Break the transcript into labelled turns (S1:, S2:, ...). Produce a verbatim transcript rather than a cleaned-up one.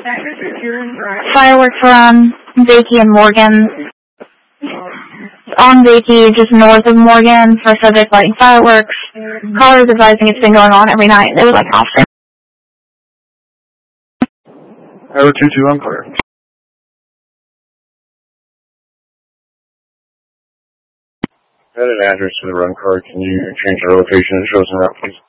S1: Fireworks around Bakey and Morgan. On Bakey, just north of Morgan, for subject lighting fireworks. Callers advising it's been going on every night. They would like officer.
S2: Tower two two, I'm clear. Add an address to the run card. Can you change the location and show us in route, please?